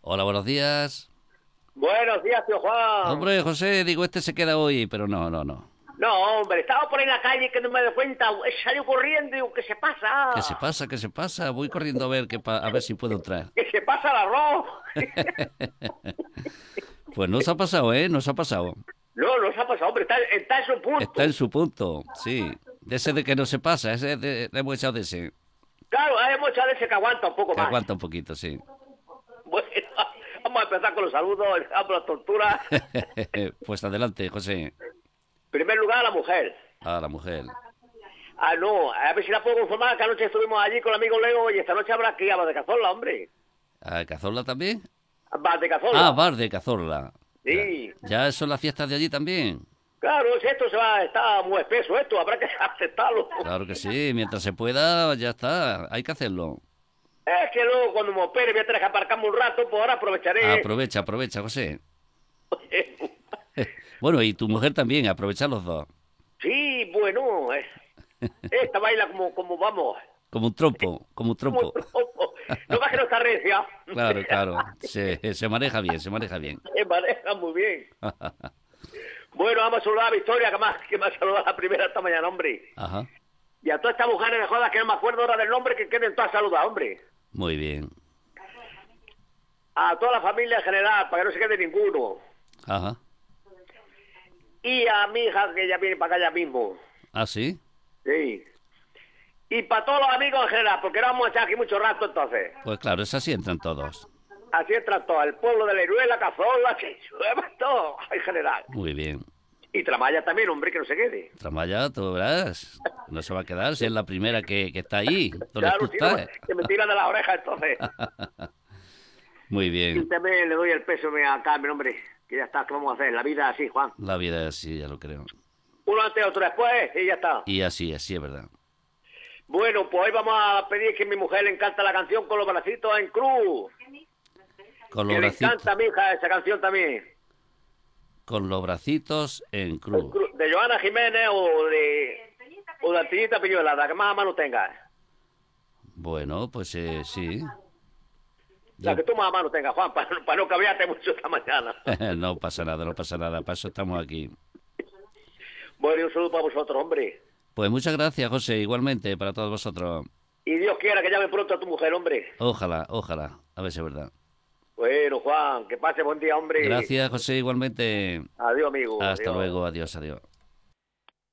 Hola, buenos días. Buenos días, tío Juan. Hombre, José, digo, este se queda hoy, pero no, no, no. No, hombre, estaba por ahí en la calle que no me doy cuenta. He salido corriendo y digo, ¿qué se ¿Qué se pasa? pasa? ¿Qué se pasa? Voy corriendo a ver a ver si puedo entrar. ¿Qué se pasa el arroz? Pues no se ha pasado, ¿eh? No se ha pasado. No, no se ha pasado, hombre, está en su Está en punto. su punto, sí. De ese de que no se pasa, le hemos echado de ese. Claro, hemos echado ese que aguanta un poco Que más. aguanta un poquito, sí. Bueno, vamos a empezar con los saludos, empezamos la tortura. Pues adelante, José. En primer lugar, a la mujer. A la mujer. Ah, no, a ver si la puedo conformar, que anoche estuvimos allí con el amigo Leo y esta noche habrá que ir a de Cazorla, hombre. ¿A Cazorla también? Vas de Ah, Cazorla. Bar de Cazorla. Ya. Sí. ¿Ya son las fiestas de allí también? Claro, si esto está muy espeso esto, habrá que aceptarlo. Claro que sí, mientras se pueda, ya está, hay que hacerlo. Es que luego cuando me opere voy a tener que aparcarme un rato, pues ahora aprovecharé. Aprovecha, aprovecha, José. Bueno, y tu mujer también, aprovecha los dos. Sí, bueno, esta baila como vamos. Como un trompo, como un Como trompo. tropo. No va que no está recia. Claro, claro, se maneja bien, se maneja bien. Se maneja muy bien. Bueno, vamos a saludar a Victoria, que me ha saludado la primera esta mañana, hombre. Ajá, Y a todas estas mujeres de jodas que no me acuerdo ahora del nombre, que queden todas saludadas, hombre. muy bien. A toda la familia en general, para que no se quede ninguno. Ajá. Y a mi hija, que ya viene para acá ya mismo. ¿Ah, sí? Sí. Y para todos los amigos en general, porque no vamos a estar aquí mucho rato entonces. Pues claro, es así entran todos. Así entra todo, el pueblo de la Iruela, Cazorla, Chichueva, todo en general. Muy bien. Y Tramaya también, hombre, que no se quede. Tramaya, tú verás. No se va a quedar si es la primera que está ahí. ¿Tú le Claro, si no, gusta? que me tiran de la oreja entonces. Muy Y bien. también le doy el peso a Carmen, hombre, que ya está, ¿qué vamos a hacer? La vida así, Juan. La vida es así, ya lo creo. Uno antes, otro después, y ya está. Y así es verdad. Bueno, pues hoy vamos a pedir que a mi mujer le encanta la canción con los bracitos en cruz. Con los Que le bracitos, encanta a mi hija esa canción también. con los bracitos en cruz. De Joana Jiménez o de Antillita Piñuela, la que más a mano tenga. Bueno, pues sí. La Yo... que tú más a mano tengas, Juan, para no cabrearte mucho esta mañana. No pasa nada, no pasa nada. Para eso estamos aquí. Bueno, y un saludo para vosotros, hombre. Pues muchas gracias, José. Igualmente, para todos vosotros. Y Dios quiera que llame pronto a tu mujer, hombre. Ojalá, ojalá. A ver si es verdad. Bueno, Juan, que pase buen día, hombre. Gracias, José. Igualmente. Adiós, amigo. Hasta Adiós. luego. Adiós, adiós.